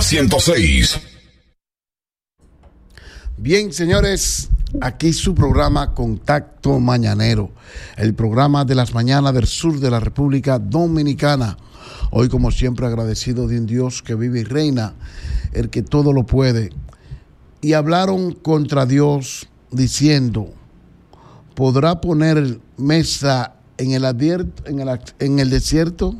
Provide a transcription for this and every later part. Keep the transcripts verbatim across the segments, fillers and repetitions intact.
ciento seis. Bien, señores, aquí su programa Contacto Mañanero, el programa de las mañanas del sur de la República Dominicana. Hoy, como siempre, agradecido de un Dios que vive y reina, el que todo lo puede. Y hablaron contra Dios diciendo: ¿podrá poner mesa en el, adierto, en el, en el desierto?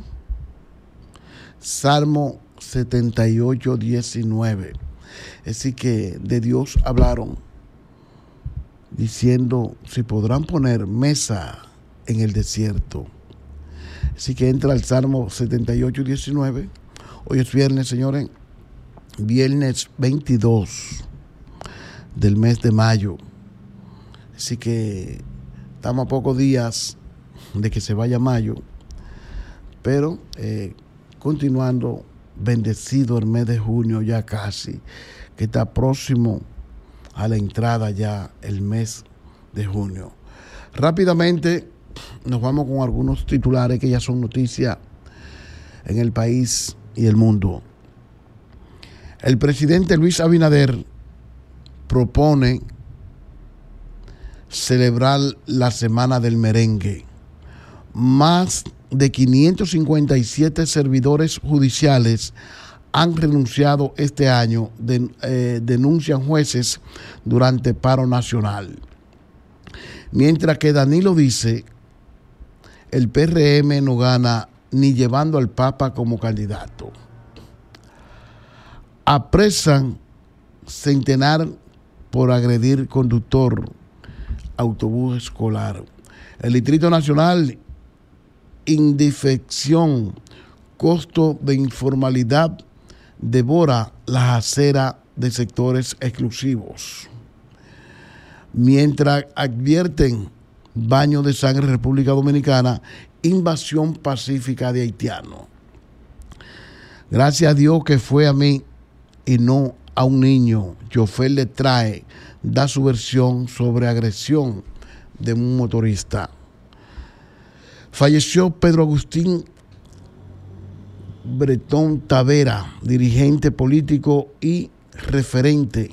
Salmo setenta y ocho, diecinueve. Así que de Dios hablaron diciendo si podrán poner mesa en el desierto. Así que entra el Salmo setenta y ocho, diecinueve. Hoy es viernes, señores, viernes veintidós del mes de mayo. Así que estamos a pocos días de que se vaya mayo, pero eh, continuando, bendecido el mes de junio ya casi, que está próximo a la entrada ya el mes de junio. Rápidamente nos vamos con algunos titulares que ya son noticias en el país y el mundo. El presidente Luis Abinader propone celebrar la Semana del Merengue. Más de quinientos cincuenta y siete servidores judiciales han renunciado este año, de, eh, denuncian jueces durante paro nacional. Mientras que Danilo dice, el P R M no gana ni llevando al Papa como candidato. Apresan centenar por agredir conductor autobús escolar. El Distrito Nacional, indefección, costo de informalidad devora las aceras de sectores exclusivos. Mientras advierten baño de sangre en República Dominicana, invasión pacífica de haitianos. Gracias a Dios que fue a mí y no a un niño. Chofer le trae, da su versión sobre agresión de un motorista. Falleció Pedro Agustín Bretón Tavera, dirigente político y referente.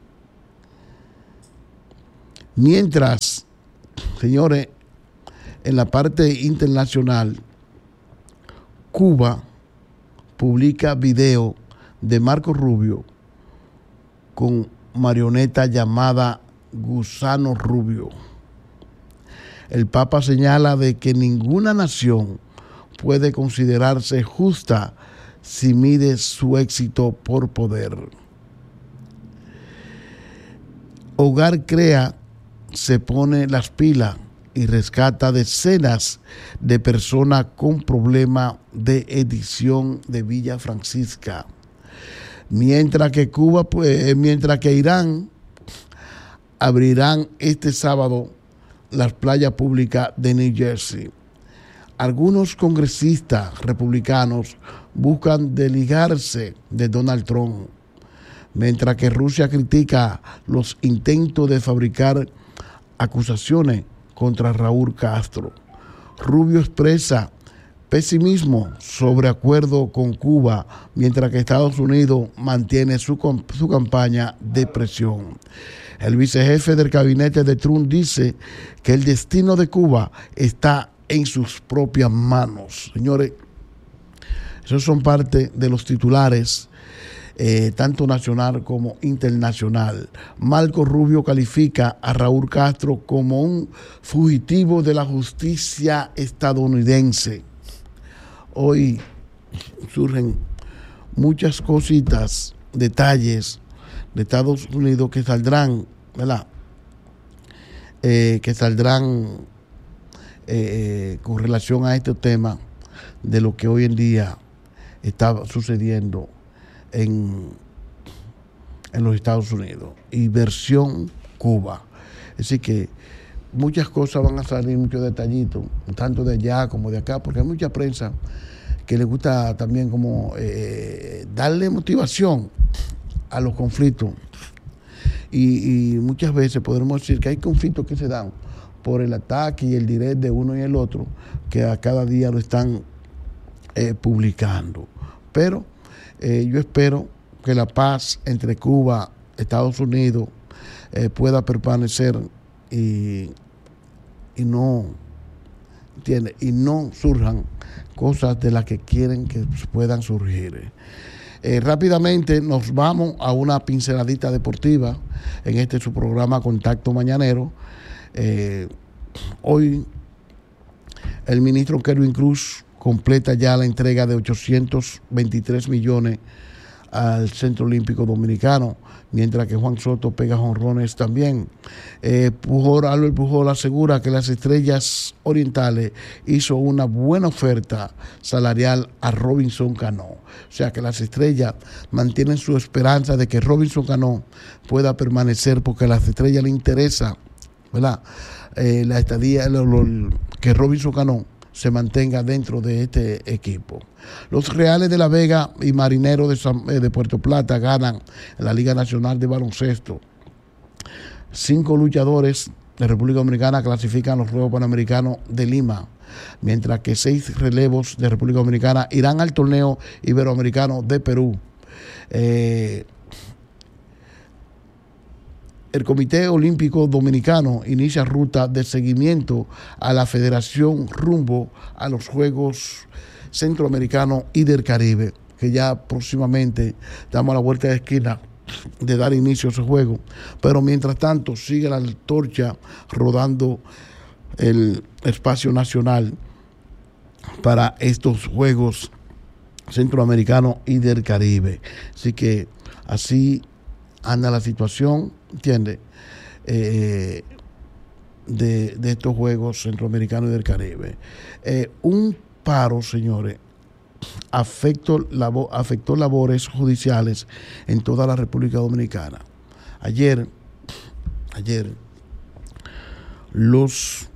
Mientras, señores, en la parte internacional, Cuba publica video de Marco Rubio con marioneta llamada Gusano Rubio. El Papa señala de que ninguna nación puede considerarse justa si mide su éxito por poder. Hogar Crea se pone las pilas y rescata decenas de personas con problemas de edición de Villa Francisca. Mientras que Cuba, pues, mientras que Irán abrirán este sábado las playas públicas de New Jersey. Algunos congresistas republicanos buscan desligarse de Donald Trump, mientras que Rusia critica los intentos de fabricar acusaciones contra Raúl Castro. Rubio expresa pesimismo sobre acuerdo con Cuba, mientras que Estados Unidos mantiene su, su campaña de presión. El vicejefe del gabinete de Trump dice que el destino de Cuba está en sus propias manos. Señores, esos son parte de los titulares, eh, tanto nacional como internacional. Marco Rubio califica a Raúl Castro como un fugitivo de la justicia estadounidense. Hoy surgen muchas cositas, detalles de Estados Unidos que saldrán, ¿verdad? Eh, que saldrán eh, con relación a este tema de lo que hoy en día está sucediendo en, en los Estados Unidos y versión Cuba. Así que muchas cosas van a salir, muchos detallitos, tanto de allá como de acá, porque hay mucha prensa que le gusta también como eh, darle motivación a los conflictos. Y, y muchas veces podremos decir que hay conflictos que se dan por el ataque y el direct de uno y el otro, que a cada día lo están eh, publicando. Pero eh, yo espero que la paz entre Cuba y Estados Unidos eh, pueda permanecer y, y no ¿entiendes? Y no surjan cosas de las que quieren que puedan surgir. Eh, rápidamente nos vamos a una pinceladita deportiva en este su programa Contacto Mañanero. Eh, hoy el ministro Kelvin Cruz completa ya la entrega de ochocientos veintitrés millones al Centro Olímpico Dominicano, mientras que Juan Soto pega jonrones también. Eh, Pujol, Albert Pujol asegura que las Estrellas Orientales hizo una buena oferta salarial a Robinson Cano. O sea que las Estrellas mantienen su esperanza de que Robinson Cano pueda permanecer, porque a las Estrellas le interesa, ¿verdad? Eh, la estadía, lo, lo, que Robinson Cano se mantenga dentro de este equipo. Los Reales de La Vega y Marineros de, San, eh, de Puerto Plata ganan en la Liga Nacional de Baloncesto. Cinco luchadores de República Dominicana clasifican los Juegos Panamericanos de Lima, mientras que seis relevos de República Dominicana irán al torneo iberoamericano de Perú. Eh, El Comité Olímpico Dominicano inicia ruta de seguimiento a la Federación rumbo a los Juegos Centroamericanos y del Caribe, que ya próximamente damos a la vuelta de esquina de dar inicio a ese juego. Pero mientras tanto sigue la antorcha rodando el espacio nacional para estos Juegos Centroamericanos y del Caribe. Así que así anda la situación, ¿entiendes? Eh, de, de estos Juegos Centroamericanos y del Caribe. Eh, un paro, señores, afectó, labo, afectó labores judiciales en toda la República Dominicana. Ayer, ayer, los,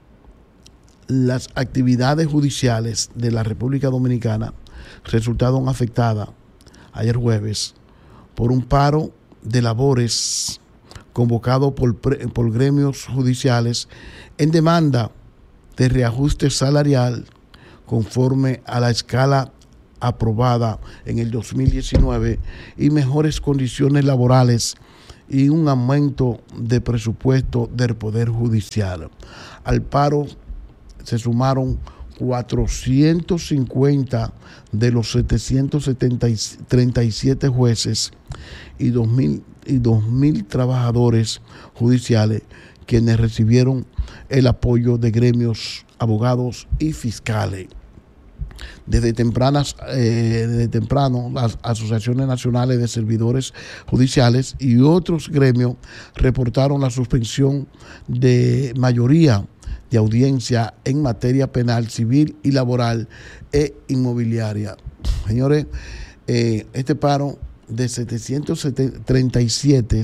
las actividades judiciales de la República Dominicana resultaron afectadas ayer jueves por un paro de labores convocado por, por gremios judiciales en demanda de reajuste salarial conforme a la escala aprobada en el dos mil diecinueve y mejores condiciones laborales y un aumento de presupuesto del Poder Judicial. Al paro se sumaron cuatrocientos cincuenta de los setecientos treinta y siete jueces y dos mil, y dos mil trabajadores judiciales, quienes recibieron el apoyo de gremios, abogados y fiscales. Desde tempranas, eh, desde temprano, las asociaciones nacionales de servidores judiciales y otros gremios reportaron la suspensión de mayoría de audiencia en materia penal, civil y laboral e inmobiliaria. Señores, eh, este paro de setecientos treinta y siete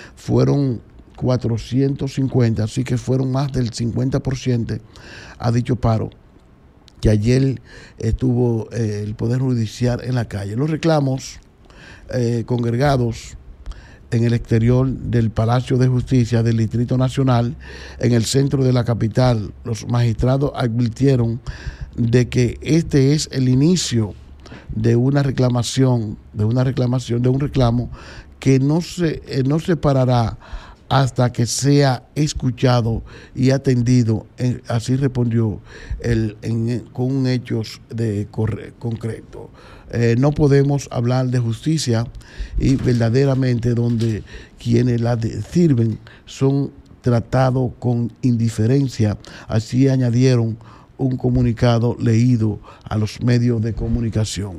fueron cuatrocientos cincuenta, así que fueron más del cincuenta por ciento a dicho paro, que ayer estuvo eh, el Poder Judicial en la calle. Los reclamos eh, congregados en el exterior del Palacio de Justicia del Distrito Nacional, en el centro de la capital, los magistrados advirtieron de que este es el inicio de una reclamación, de una reclamación, de un reclamo que no se, eh, no se parará hasta que sea escuchado y atendido. En, así respondió el, en, con hechos de corre, concretos. Eh, no podemos hablar de justicia y verdaderamente donde quienes la de, sirven son tratados con indiferencia. Así añadieron un comunicado leído a los medios de comunicación.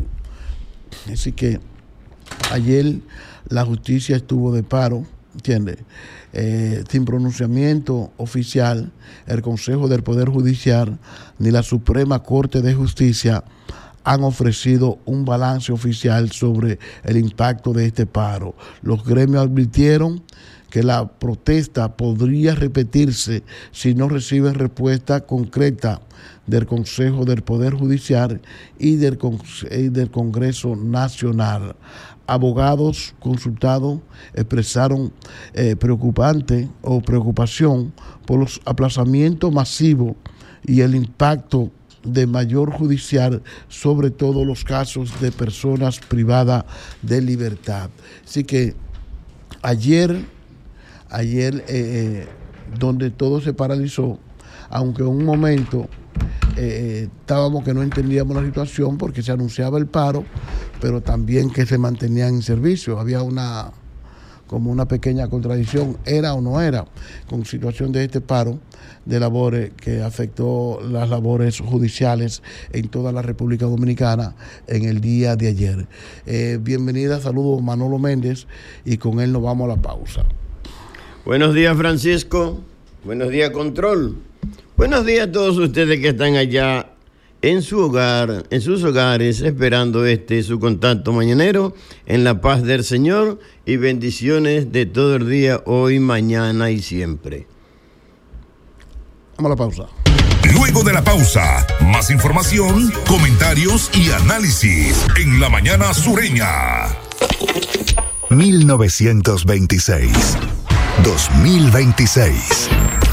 Así que ayer la justicia estuvo de paro, ¿entiendes? Eh, sin pronunciamiento oficial, el Consejo del Poder Judicial ni la Suprema Corte de Justicia han ofrecido un balance oficial sobre el impacto de este paro. Los gremios advirtieron que la protesta podría repetirse si no reciben respuesta concreta del Consejo del Poder Judicial y del, y del Congreso Nacional. Abogados consultados expresaron eh, preocupante o preocupación por los aplazamientos masivos y el impacto de mayor judicial, sobre todo los casos de personas privadas de libertad. Así que ayer, ayer eh, donde todo se paralizó, aunque en un momento eh, estábamos que no entendíamos la situación porque se anunciaba el paro, pero también que se mantenían en servicio. Había una como una pequeña contradicción, era o no era, con situación de este paro de labores que afectó las labores judiciales en toda la República Dominicana en el día de ayer. Eh, bienvenida, saludos Manolo Méndez, y con él nos vamos a la pausa. Buenos días, Francisco. Buenos días, Control. Buenos días a todos ustedes que están allá en su hogar, en sus hogares, esperando este su contacto mañanero en la paz del Señor y bendiciones de todo el día, hoy, mañana y siempre. Vamos a la pausa. Luego de la pausa, más información, comentarios y análisis en La Mañana Sureña. mil novecientos veintiséis, dos mil veintiséis.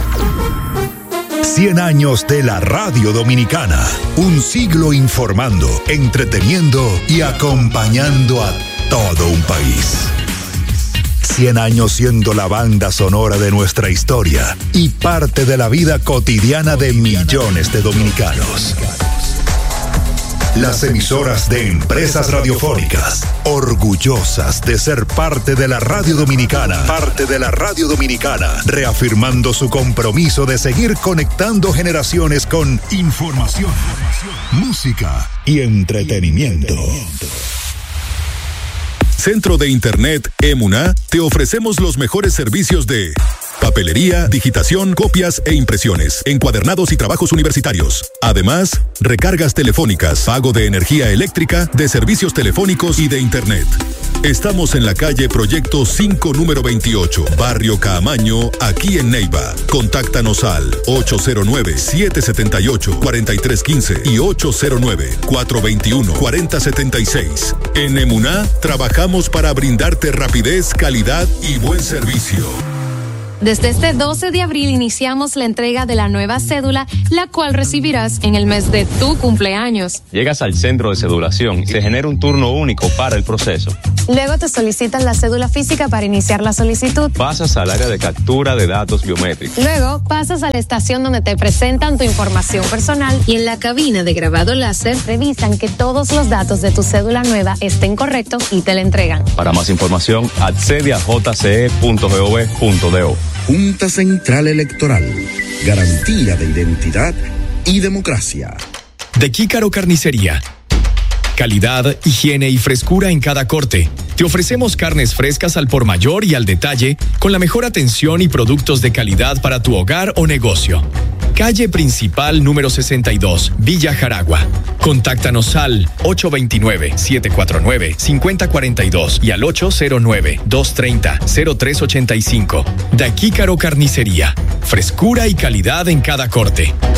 cien años de la radio dominicana. Un siglo informando, entreteniendo y acompañando a todo un país. cien años siendo la banda sonora de nuestra historia y parte de la vida cotidiana de millones de dominicanos. Las emisoras de Empresas Radiofónicas, orgullosas de ser parte de la radio dominicana, parte de la radio dominicana, reafirmando su compromiso de seguir conectando generaciones con información, música y entretenimiento. Centro de Internet Emuná, te ofrecemos los mejores servicios de papelería, digitación, copias e impresiones, encuadernados y trabajos universitarios. Además, recargas telefónicas, pago de energía eléctrica, de servicios telefónicos y de Internet. Estamos en la calle Proyecto cinco, número veintiocho, Barrio Caamaño, aquí en Neiva. Contáctanos al ocho cero nueve, siete siete ocho, cuatro tres uno cinco y ocho cero nueve, cuatro dos uno, cuatro cero siete seis. En Emuná, trabajamos para brindarte rapidez, calidad y buen servicio. Desde este doce de abril iniciamos la entrega de la nueva cédula, la cual recibirás en el mes de tu cumpleaños. Llegas al centro de cedulación y se genera un turno único para el proceso. Luego te solicitan la cédula física para iniciar la solicitud. Pasas al área de captura de datos biométricos. Luego pasas a la estación donde te presentan tu información personal y en la cabina de grabado láser revisan que todos los datos de tu cédula nueva estén correctos y te la entregan. Para más información, accede a j c e punto gov punto do. Junta Central Electoral, garantía de identidad y democracia. De Kícaro Carnicería. Calidad, higiene y frescura en cada corte. Te ofrecemos carnes frescas al por mayor y al detalle, con la mejor atención y productos de calidad para tu hogar o negocio. Calle Principal número sesenta y dos, Villa Jaragua. Contáctanos al ocho dos nueve, siete cuatro nueve, cinco cero cuatro dos y al ocho cero nueve, dos tres cero, cero tres ocho cinco. De Kícaro Carnicería. Frescura y calidad en cada corte.